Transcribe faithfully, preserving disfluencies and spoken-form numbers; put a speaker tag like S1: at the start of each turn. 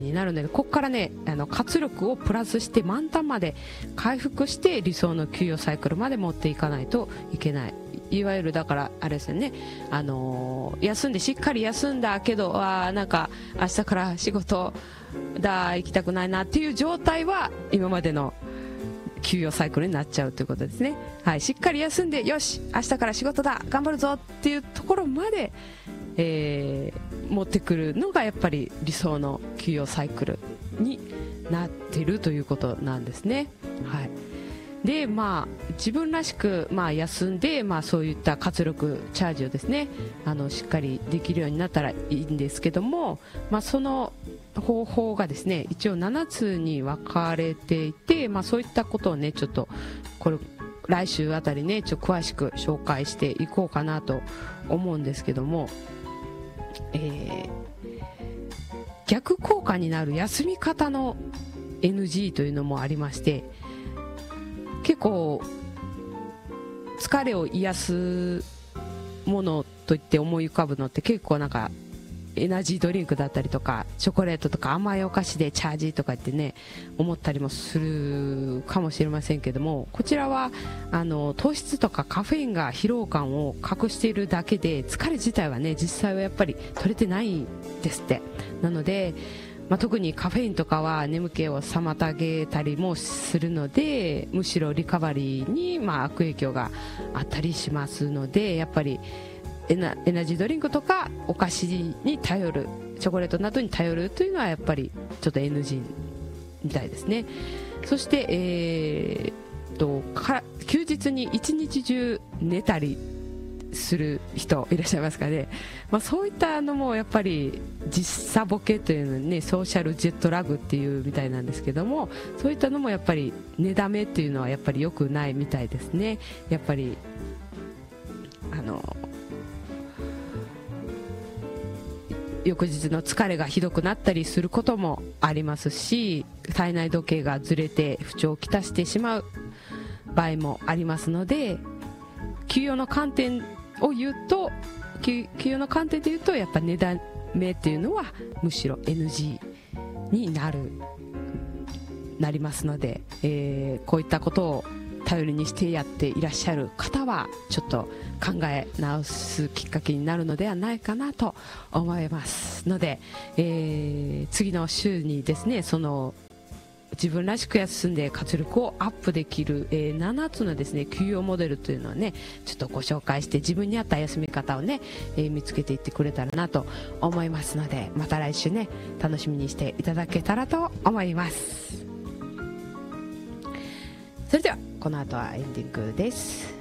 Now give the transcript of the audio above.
S1: になるので、ここからねあの活力をプラスして満タンまで回復して理想の給与サイクルまで持っていかないといけない。いわゆるだからあれですよね、あのー、休んでしっかり休んだけどあなんか明日から仕事だ行きたくないなっていう状態は今までの給与サイクルになっちゃうということですね。はい、しっかり休んでよし明日から仕事だ頑張るぞっていうところまで、えー、持ってくるのがやっぱり理想の給与サイクルになっているということなんですね。はい。でまあ、自分らしく、まあ、休んで、まあ、そういった活力チャージをですねあのしっかりできるようになったらいいんですけども、まあ、その方法がですね一応ななつに分かれていて、まあ、そういったことをねちょっとこれ来週あたりねちょっと詳しく紹介していこうかなと思うんですけども、えー、逆効果になる休み方の エヌジー というのもありまして、結構疲れを癒すものといって思い浮かぶのって結構なんかエナジードリンクだったりとかチョコレートとか甘いお菓子でチャージとかってね思ったりもするかもしれませんけども、こちらはあの糖質とかカフェインが疲労感を隠しているだけで疲れ自体はね実際はやっぱり取れてないんですって。なのでまあ、特にカフェインとかは眠気を妨げたりもするので、むしろリカバリーにまあ悪影響があったりしますので、やっぱりエナ、エナジードリンクとかお菓子に頼る、チョコレートなどに頼るというのはやっぱりちょっと エヌジー みたいですね。そして、えー、とか休日に一日中寝たりする人いらっしゃいますかね。まあ、そういったのもやっぱり時差ボケというのにねソーシャルジェットラグっていうみたいなんですけども、そういったのもやっぱり寝だめっていうのはやっぱり良くないみたいですね。やっぱりあの翌日の疲れがひどくなったりすることもありますし、体内時計がずれて不調をきたしてしまう場合もありますので、給与の観点を言うと給与の観点で言うとやっぱ値段目っていうのはむしろ エヌジー になるなりますので、えー、こういったことを頼りにしてやっていらっしゃる方はちょっと考え直すきっかけになるのではないかなと思いますので、えー、次の週にですねその自分らしく休んで活力をアップできる、えー、ななつのですね給与モデルというのをねちょっとご紹介して自分に合った休み方をね、えー、見つけていってくれたらなと思いますので、また来週ね楽しみにしていただけたらと思います。それではこの後はエンディングです。